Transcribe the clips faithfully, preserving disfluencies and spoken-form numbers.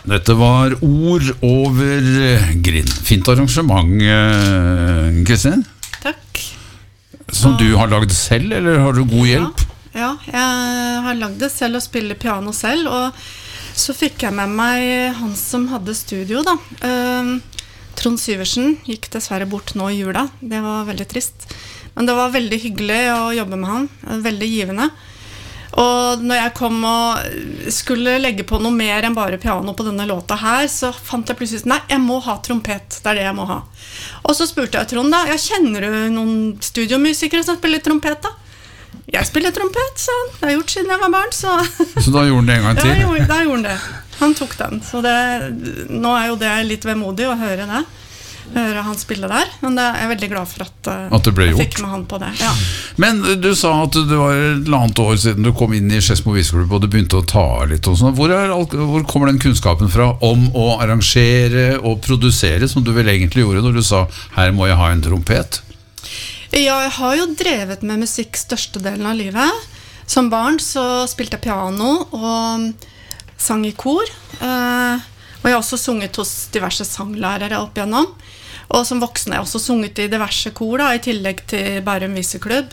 dette var ord over grind. Fint arrangement, Kristin. Takk. Som og... du har laget selv, eller har du god hjelp? Ja, ja, jeg har laget det selv og spiller piano selv, og så fikk jeg med meg han som hadde studio da. Uh, Trond Syversen gikk dessverre bort nå i jula. Det var veldig trist. Men det var veldig hyggelig å jobbe med han, veldig givende. Og når jeg kom og skulle legge på noe mer enn bare piano på denne låta her, så fant jeg plutselig, nei, jeg må ha trompet, det er det jeg må ha. Og så spurte jeg Trond da, ja, kjenner du noen studiomusikere som spiller trompet da? Jeg spiller trompet, sa han. Det har jeg gjort siden jeg var barn, så... Så da gjorde han det en gang til? Ja, gjorde, da gjorde han det. Han tok den, så det, nå er jo det litt vemodig å høre det. Høre han spille der, men det er jeg veldig glad for at, at det ble jeg gjort. Fikk med han på det. Ja. Men du sa at det var et annet år siden du kom inn i Skedsmo Viseklubb og du begynte å ta litt og sånn. Hvor, er, hvor kommer den kunnskapen fra om å arrangere og produsere, som du vel egentlig gjorde når du sa her må jeg ha en trompet? Ja, jeg har jo drevet med musikk største delen av livet. Som barn så spilte jeg piano og sang i kor. Uh, og jeg har også sunget hos diverse sanglærere opp igjennom. Og som voksen har jeg også sunget i diverse kor da, i tillegg til Bærum Viseklubb.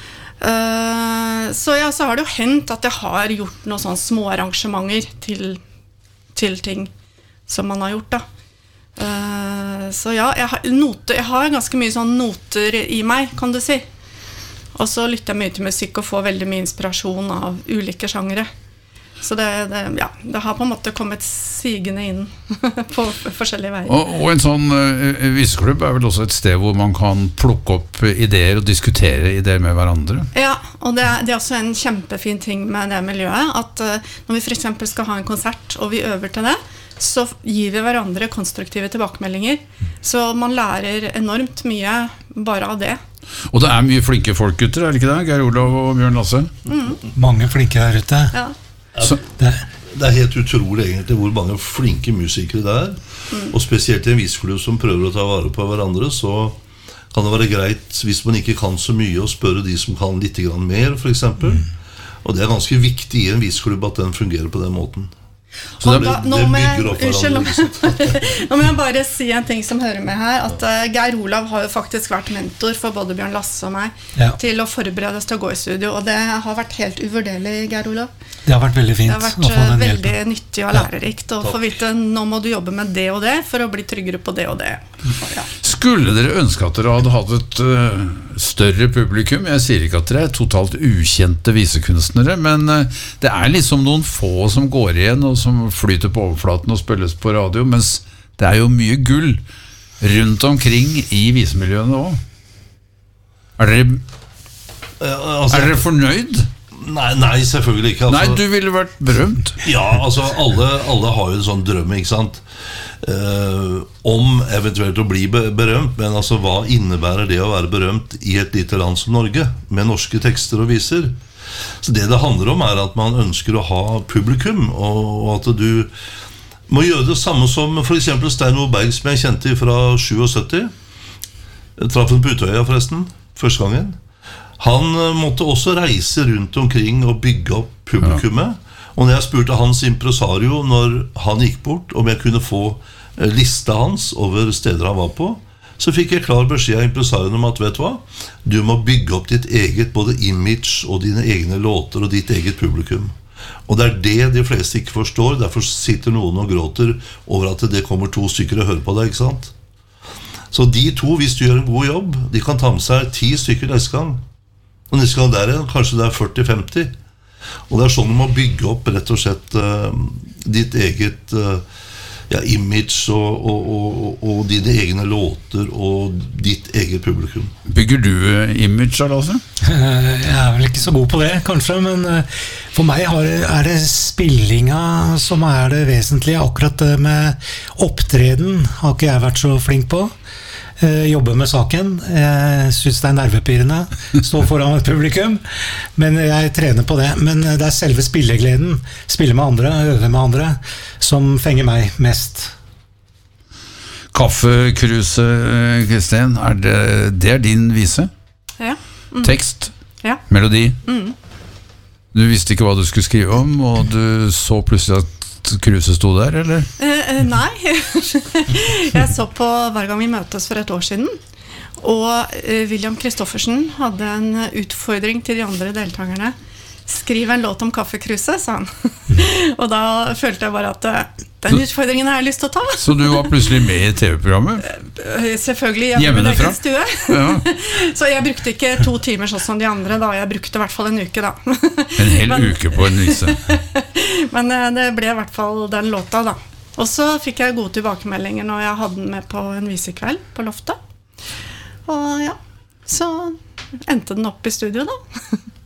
Uh, så ja, så har det jo hendt at jeg har gjort noen sånne små arrangementer til, til ting som man har gjort da. Uh, så ja, jeg har, noter, jeg har ganske mye sånne noter i meg, kan du si. Og så lytter jeg mye til musikk og får veldig mye inspirasjon av ulike sjangere. Så det, det, ja, det har på en måte kommet sigende inn på forskjellige veier. Og, og en sånn uh, viseklubb er vel også et sted hvor man kan plukke opp ideer og diskutere ideer med hverandre? Ja, og det, det er også en kjempefin ting med det miljøet, at uh, når vi for eksempel skal ha en konsert og vi øver til det, så gir vi hverandre konstruktive tilbakemeldinger. Så man lærer enormt mye bare av det. Og det er mye flinke folk gutter, er det ikke det? Geir Olav og Bjørn Lasse? Mm. Mange flinke her ute. Ja. Ja, det, det er helt utrolig egentlig hvor mange flinke musikere det er. Mm. Og spesielt i en viseklubb som prøver å ta vare på hverandre, så kan det være greit hvis man ikke kan så mye å spørre de som kan litt grann mer, for eksempel. Mm. Og det er ganske viktig i en viseklubb at den fungerer på den måten. Så det, da, det bygger opp hverandre. Nå må jeg bare si en ting som hører med her, at uh, Geir Olav har jo faktisk vært mentor for både Bjørn Lasse og meg, ja, til å forberede oss til å gå i studio, og det har vært helt uvurderlig, Geir Olav. Det har vært veldig fint. Det har vært uh, veldig hjelpen. Nyttig og lærerikt å få vite, nå må du jobbe med det og det for å bli tryggere på det og det. Ja. Skulle dere ønske at dere hadde hatt et uh, større publikum? Jeg sier ikke at dere er totalt ukjente visekunstnere, men uh, det er liksom noen få som går igjen og som flyter på overflaten og spilles på radio, mens det er jo mye gull rundt omkring i visemiljøene også. Er dere, ja, altså, er dere fornøyd? Nei, nei, selvfølgelig ikke. Altså, nei, du ville vært berømt. Ja, altså alle, alle har jo en sånn drøm, ikke sant? Uh, om eventuelt å bli berømt, men altså hva innebærer det å være berømt i et lite land som Norge med norske tekster og viser? Så det det handler om er at man ønsker å ha publikum, og at du må gjøre det samme som for eksempel Stein Ove Berg, som jeg kjente fra syttisju. Jeg traff han på Utøya forresten, første gangen. Han måtte også reise rundt omkring og bygge opp publikummet. Ja. Og når jeg spurte hans impresario når han gikk bort, om jeg kunne få lista hans over steder han var på, så fikk jeg klar beskjed av impresarioen om at, vet du hva, du må bygge opp ditt eget både image og dine egne låter og ditt eget publikum. Og det er det de fleste ikke forstår, derfor sitter noen og gråter over at det kommer to stykker og hører på deg, ikke sant? Så de to, hvis du gjør en god jobb, de kan ta med seg ti stykker neste gang. Og neste gang der igjen, kanskje det er førti til femti. Og det er sånn du må bygge opp rett og slett uh, ditt eget uh, ja, image og, og, og, og dine egne låter og ditt eget publikum. Bygger du uh, image, altså? Jeg er vel ikke så god på det, kanskje, men uh, for meg har, er det spillinga som er det vesentlige. Akkurat det med opptreden har ikke jeg vært så flink på. Jobbe med saken. Jeg synes det er nervepirrende stå foran et publikum, men jeg trener på det. Men det er selve spillegleden, spille med andre, øve med andre, som fenger meg mest. Kaffekruse, Kristin, er det, det er din vise? Ja. Mm. Tekst? Ja. Melodi? Mm. Du visste ikke hva du skulle skrive om, og du så plutselig at at Kruse sto der, eller? Eh, nei. Jeg så på Hver gang vi møtes for et år siden, og eh, William Kristoffersen hadde en utfordring til de andre deltakerne. Skriv en låt om kaffekruse, sa han. Og da følte jeg bare at den utfordringen har jeg lyst til å ta. Så du var plutselig med i T V-programmet? Selvfølgelig, jeg Hjemmene fra? stue. Ja. Så jeg brukte ikke to timer sånn som de andre da, jeg brukte i hvert fall en uke da. En hel men, uke på en vise. Men det ble i hvert fall den låta da. Og så fikk jeg gode tilbakemeldinger når jeg hadde den med på en visekveld på loftet. Og ja, så endte den opp i studio da.